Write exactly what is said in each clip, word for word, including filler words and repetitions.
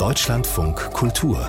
Deutschlandfunk Kultur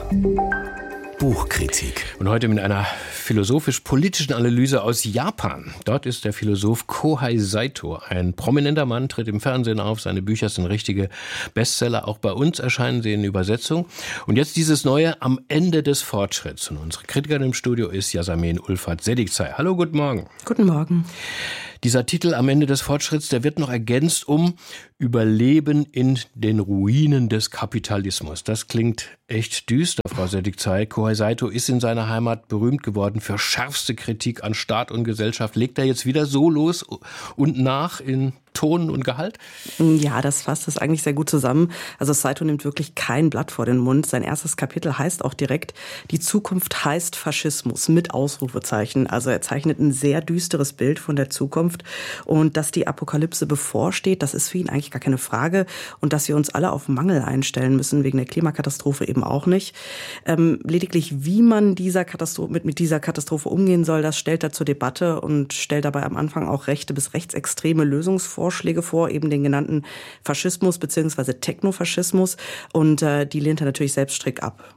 Buchkritik. Und heute mit einer philosophisch-politischen Analyse aus Japan. Dort ist der Philosoph Kohei Saito ein prominenter Mann, tritt im Fernsehen auf. Seine Bücher sind richtige Bestseller. Auch bei uns erscheinen sie in Übersetzung. Und jetzt dieses neue Am Ende des Fortschritts. Und unsere Kritikerin im Studio ist Yasamin Ulfat Sedikzai. Hallo, guten Morgen. Guten Morgen. Dieser Titel Am Ende des Fortschritts, der wird noch ergänzt um Überleben in den Ruinen des Kapitalismus. Das klingt echt düster, Frau Sedikzai. Kohei Saito ist in seiner Heimat berühmt geworden für schärfste Kritik an Staat und Gesellschaft. Legt er jetzt wieder so los und nach in Ton und Gehalt? Ja, das fasst es eigentlich sehr gut zusammen. Also Saito nimmt wirklich kein Blatt vor den Mund. Sein erstes Kapitel heißt auch direkt, die Zukunft heißt Faschismus mit Ausrufezeichen. Also er zeichnet ein sehr düsteres Bild von der Zukunft. Und dass die Apokalypse bevorsteht, das ist für ihn eigentlich gar keine Frage. Und dass wir uns alle auf Mangel einstellen müssen, wegen der Klimakatastrophe eben auch nicht. Ähm, lediglich, wie man dieser Katastrophe, mit, mit dieser Katastrophe umgehen soll, das stellt er zur Debatte und stellt dabei am Anfang auch rechte bis rechtsextreme Lösungsvorschläge Vorschläge vor, eben den genannten Faschismus bzw. Technofaschismus. Und äh, die lehnt er natürlich selbst strikt ab.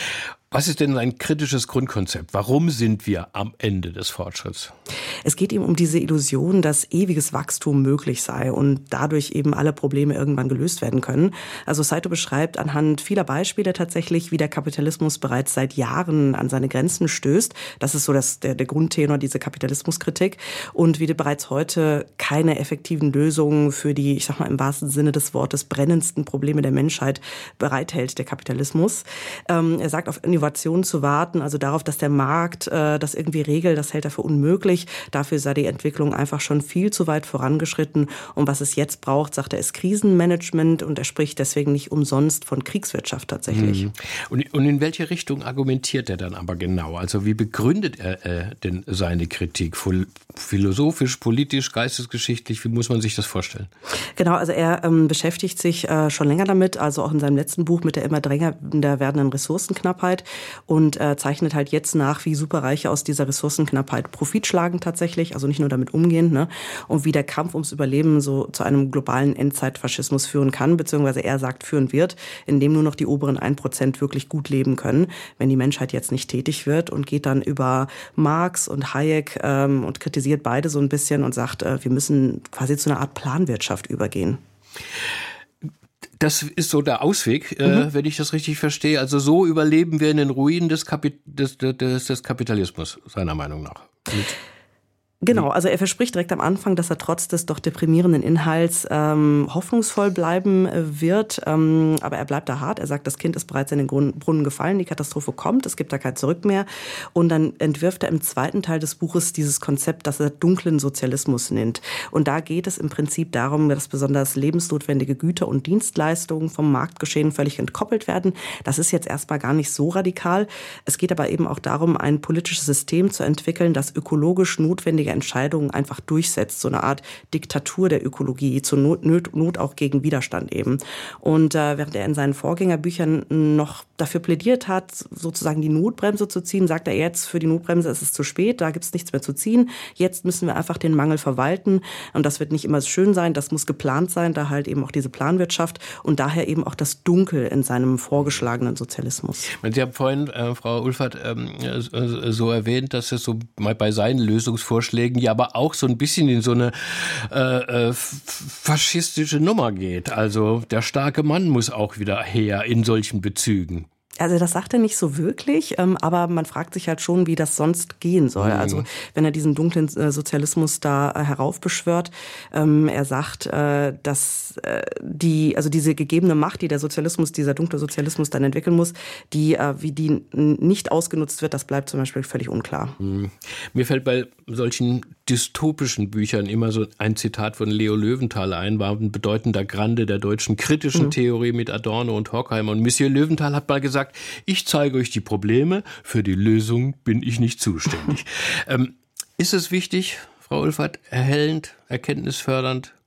Was ist denn ein kritisches Grundkonzept? Warum sind wir am Ende des Fortschritts? Es geht ihm um diese Illusion, dass ewiges Wachstum möglich sei und dadurch eben alle Probleme irgendwann gelöst werden können. Also Saito beschreibt anhand vieler Beispiele tatsächlich, wie der Kapitalismus bereits seit Jahren an seine Grenzen stößt. Das ist so das, der, der Grundtenor dieser Kapitalismuskritik. Und wie bereits heute keine effektiven Lösungen für die, ich sag mal im wahrsten Sinne des Wortes, brennendsten Probleme der Menschheit bereithält, der Kapitalismus. Ähm, er sagt, auf Innovation zu warten, also darauf, dass der Markt äh, das irgendwie regelt, das hält er für unmöglich. Dafür sei die Entwicklung einfach schon viel zu weit vorangeschritten. Und was es jetzt braucht, sagt er, ist Krisenmanagement. Und er spricht deswegen nicht umsonst von Kriegswirtschaft tatsächlich. Mhm. Und, und in welche Richtung argumentiert er dann aber genau? Also wie begründet er äh, denn seine Kritik? Philosophisch, politisch, geistesgeschichtlich? Wie muss man sich das vorstellen? Genau, also er ähm, beschäftigt sich äh, schon länger damit, also auch in seinem letzten Buch mit der immer drängender werdenden Ressourcenknappheit. Und äh, zeichnet halt jetzt nach, wie Superreiche aus dieser Ressourcenknappheit Profit schlagen tatsächlich, also nicht nur damit umgehen, ne? Und wie der Kampf ums Überleben so zu einem globalen Endzeitfaschismus führen kann, beziehungsweise er sagt, führen wird, indem nur noch die oberen ein Prozent wirklich gut leben können, wenn die Menschheit jetzt nicht tätig wird, und geht dann über Marx und Hayek ähm, und kritisiert beide so ein bisschen und sagt, äh, wir müssen quasi zu einer Art Planwirtschaft übergehen. Das ist so der Ausweg, mhm. äh, wenn ich das richtig verstehe. Also so überleben wir in den Ruinen des, Kapi- des, des, des Kapitalismus, seiner Meinung nach. Und Genau, also er verspricht direkt am Anfang, dass er trotz des doch deprimierenden Inhalts ähm, hoffnungsvoll bleiben äh, wird. Ähm, aber er bleibt da hart. Er sagt, das Kind ist bereits in den Grund, Brunnen gefallen, die Katastrophe kommt, es gibt da kein Zurück mehr. Und dann entwirft er im zweiten Teil des Buches dieses Konzept, das er dunklen Sozialismus nennt. Und da geht es im Prinzip darum, dass besonders lebensnotwendige Güter und Dienstleistungen vom Marktgeschehen völlig entkoppelt werden. Das ist jetzt erstmal gar nicht so radikal. Es geht aber eben auch darum, ein politisches System zu entwickeln, das ökologisch notwendige Entscheidungen einfach durchsetzt, so eine Art Diktatur der Ökologie, zur Not, Not auch gegen Widerstand eben. Und äh, während er in seinen Vorgängerbüchern noch dafür plädiert hat, sozusagen die Notbremse zu ziehen, sagt er jetzt, für die Notbremse ist es zu spät, da gibt es nichts mehr zu ziehen. Jetzt müssen wir einfach den Mangel verwalten, und das wird nicht immer schön sein, das muss geplant sein, da halt eben auch diese Planwirtschaft und daher eben auch das Dunkel in seinem vorgeschlagenen Sozialismus. Sie haben vorhin, äh, Frau Ulfat, ähm, so erwähnt, dass es so mal bei seinen Lösungsvorschlägen ja aber auch so ein bisschen in so eine äh, faschistische Nummer geht. Also der starke Mann muss auch wieder her in solchen Bezügen. Also das sagt er nicht so wirklich, ähm, aber man fragt sich halt schon, wie das sonst gehen soll. Mhm. Also wenn er diesen dunklen äh, Sozialismus da äh, heraufbeschwört, ähm, er sagt, äh, dass äh, die, also diese gegebene Macht, die der Sozialismus, dieser dunkle Sozialismus dann entwickeln muss, die, äh, wie die nicht ausgenutzt wird, das bleibt zum Beispiel völlig unklar. Mhm. Mir fällt bei solchen dystopischen Büchern immer so ein Zitat von Leo Löwenthal ein, war ein bedeutender Grande der deutschen kritischen mhm. Theorie mit Adorno und Horkheimer. Und Monsieur Löwenthal hat mal gesagt, ich zeige euch die Probleme, für die Lösung bin ich nicht zuständig. ähm, ist es wichtig, Frau Ulfat, erhellend, erkenntnisfördernd,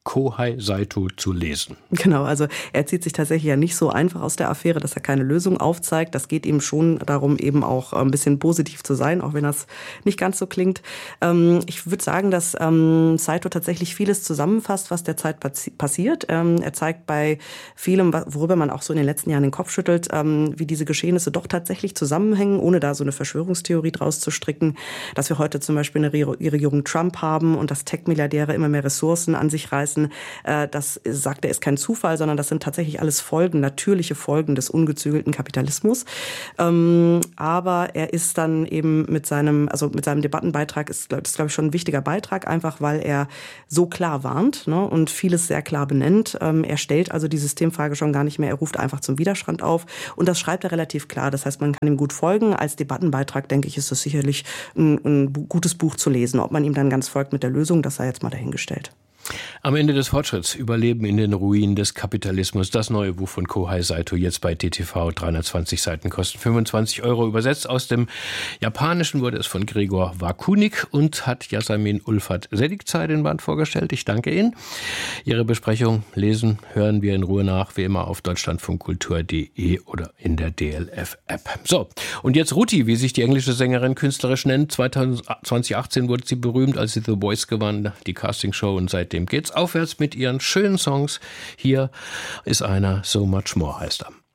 Kohei Saito zu lesen. Genau, also er zieht sich tatsächlich ja nicht so einfach aus der Affäre, dass er keine Lösung aufzeigt. Das geht ihm schon darum, eben auch ein bisschen positiv zu sein, auch wenn das nicht ganz so klingt. Ich würde sagen, dass Saito tatsächlich vieles zusammenfasst, was derzeit passiert. Er zeigt bei vielem, worüber man auch so in den letzten Jahren den Kopf schüttelt, wie diese Geschehnisse doch tatsächlich zusammenhängen, ohne da so eine Verschwörungstheorie draus zu stricken. Dass wir heute zum Beispiel eine Regierung Trump haben und dass Tech-Milliardäre immer mehr Ressourcen an sich reißen, das sagt er, ist kein Zufall, sondern das sind tatsächlich alles Folgen, natürliche Folgen des ungezügelten Kapitalismus. Aber er ist dann eben mit seinem, also mit seinem Debattenbeitrag, ist das, glaube ich, schon ein wichtiger Beitrag, einfach weil er so klar warnt, ne, und vieles sehr klar benennt. Er stellt also die Systemfrage schon gar nicht mehr, er ruft einfach zum Widerstand auf und das schreibt er relativ klar. Das heißt, man kann ihm gut folgen. Als Debattenbeitrag, denke ich, ist das sicherlich ein, ein gutes Buch zu lesen. Ob man ihm dann ganz folgt mit der Lösung, das sei jetzt mal dahingestellt. Am Ende des Fortschritts, Überleben in den Ruinen des Kapitalismus, das neue Buch von Kohei Saito, jetzt bei D T V, dreihundertzwanzig Seiten, kosten fünfundzwanzig Euro. Übersetzt aus dem Japanischen wurde es von Gregor Wakunik und hat Yasamin Ulfat Sedigzai den Band vorgestellt. Ich danke Ihnen. Ihre Besprechung lesen, hören wir in Ruhe nach, wie immer auf deutschlandfunkkultur punkt de oder in der D L F-App. So, und jetzt Ruti, wie sich die englische Sängerin künstlerisch nennt. zwanzig achtzehn wurde sie berühmt, als sie The Voice gewann, die Castingshow, und seitdem geht's aufwärts mit ihren schönen Songs. Hier ist einer, So Much More heißt er.